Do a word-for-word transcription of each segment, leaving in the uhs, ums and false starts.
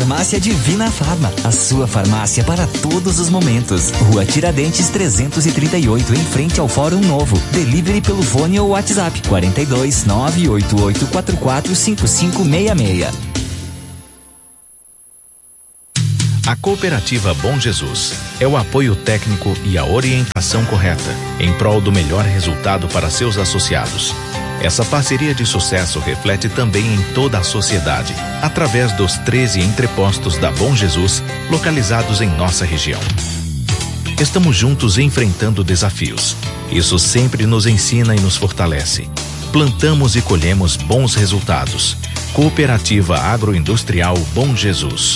Farmácia Divina Farma, a sua farmácia para todos os momentos. Rua Tiradentes trezentos e trinta e oito, em frente ao Fórum Novo. Delivery pelo fone ou WhatsApp quarenta e dois, nove oito oito quatro quatro cinco cinco seis seis. A Cooperativa Bom Jesus é o apoio técnico e a orientação correta em prol do melhor resultado para seus associados. Essa parceria de sucesso reflete também em toda a sociedade, através dos treze entrepostos da Bom Jesus, localizados em nossa região. Estamos juntos enfrentando desafios. Isso sempre nos ensina e nos fortalece. Plantamos e colhemos bons resultados. Cooperativa Agroindustrial Bom Jesus.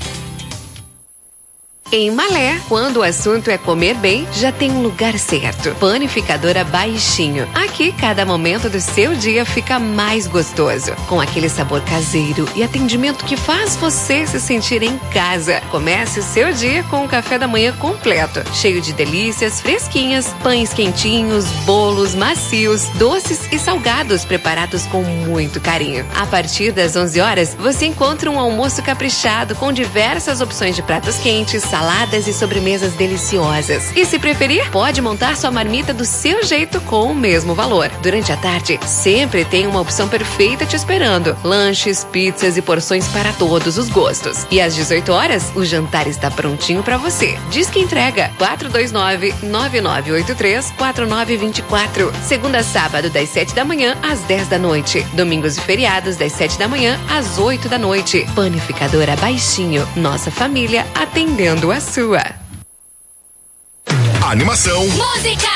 Em Malé, quando o assunto é comer bem, já tem um lugar certo. Panificadora Baixinho. Aqui, cada momento do seu dia fica mais gostoso. Com aquele sabor caseiro e atendimento que faz você se sentir em casa. Comece o seu dia com um café da manhã completo, cheio de delícias fresquinhas, pães quentinhos, bolos macios, doces e salgados preparados com muito carinho. A partir das onze horas, você encontra um almoço caprichado com diversas opções de pratos quentes, saladas e sobremesas deliciosas. E se preferir, pode montar sua marmita do seu jeito com o mesmo valor. Durante a tarde, sempre tem uma opção perfeita te esperando. Lanches, pizzas e porções para todos os gostos. E às dezoito horas, o jantar está prontinho para você. Diz que entrega quatro dois nove, nove nove oito três, quatro nove dois quatro. Segunda a sábado, das sete da manhã às dez da noite. Domingos e feriados, das sete da manhã às oito da noite. Panificadora Baixinho. Nossa família atendendo a sua. Animação, música,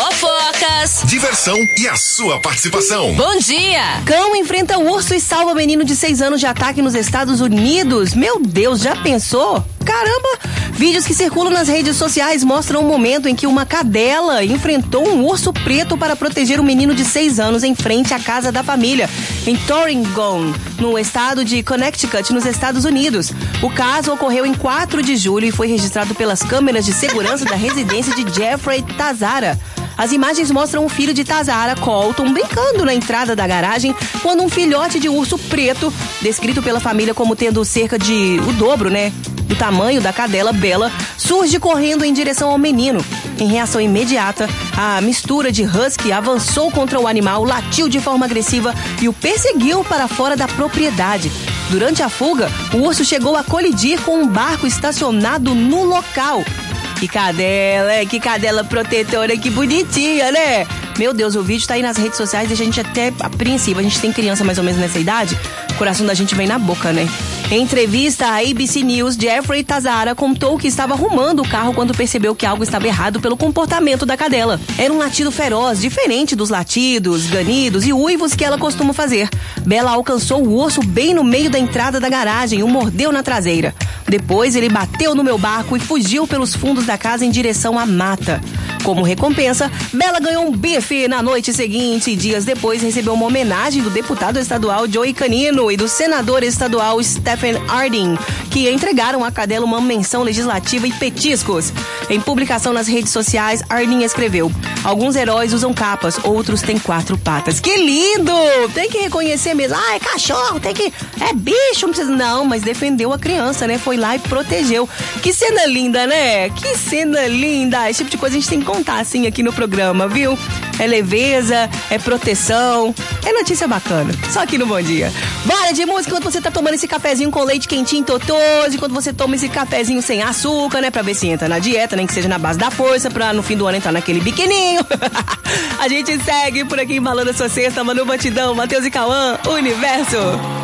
fofocas, diversão e a sua participação. Bom dia! Cão enfrenta urso e salva menino de seis anos de ataque nos Estados Unidos. Meu Deus, já pensou? Caramba! Vídeos que circulam nas redes sociais mostram um momento em que uma cadela enfrentou um urso preto para proteger um menino de seis anos em frente à casa da família, em Torrington, no estado de Connecticut, nos Estados Unidos. O caso ocorreu em quatro de julho e foi registrado pelas câmeras de segurança da residência de Jeffrey Tazara. As imagens mostram o filho de Tazara, Colton, brincando na entrada da garagem quando um filhote de urso preto, descrito pela família como tendo cerca de o dobro, né, do tamanho da cadela Bella, surge correndo em direção ao menino. Em reação imediata, a mistura de husky avançou contra o animal, latiu de forma agressiva e o perseguiu para fora da propriedade. Durante a fuga, o urso chegou a colidir com um barco estacionado no local. Que cadela, é, que cadela protetora, que bonitinha, né? Meu Deus, o vídeo tá aí nas redes sociais, deixa a gente até apreensiva. A gente tem criança mais ou menos nessa idade, o coração da gente vem na boca, né? Em entrevista à A B C News, Jeffrey Tazara contou que estava arrumando o carro quando percebeu que algo estava errado pelo comportamento da cadela. Era um latido feroz, diferente dos latidos, ganidos e uivos que ela costuma fazer. Bella alcançou o urso bem no meio da entrada da garagem e o mordeu na traseira. Depois, ele bateu no meu barco e fugiu pelos fundos da casa em direção à mata. Como recompensa, Bella ganhou um bife na noite seguinte e dias depois recebeu uma homenagem do deputado estadual Joey Canino e do senador estadual Stephen Harding, que entregaram à cadela uma menção legislativa e petiscos. Em publicação nas redes sociais, Harding escreveu: alguns heróis usam capas, outros têm quatro patas. Que lindo! Tem que reconhecer mesmo. Ah, é cachorro, tem que... é bicho, não precisa... Não, mas defendeu a criança, né? Foi lá e protegeu. Que cena linda, né? Que cena linda! Esse tipo de coisa a gente tem que contar assim aqui no programa, viu? É leveza, é proteção, é notícia bacana. Só aqui no Bom Dia. Bora de música enquanto você tá tomando esse cafezinho com leite quentinho totoso, enquanto você toma esse cafezinho sem açúcar, né? Pra ver se entra na dieta, nem que seja na base da força, pra no fim do ano entrar naquele biquininho. A gente segue por aqui embalando a sua cesta, Manu Batidão, Matheus e Cauã, Universo.